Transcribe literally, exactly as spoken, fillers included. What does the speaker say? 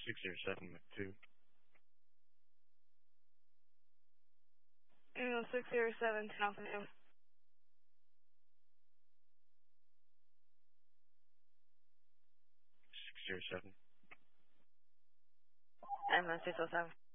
six zero seven with two. Eagle six zero seven, ten altitude. six zero seven. M six oh seven.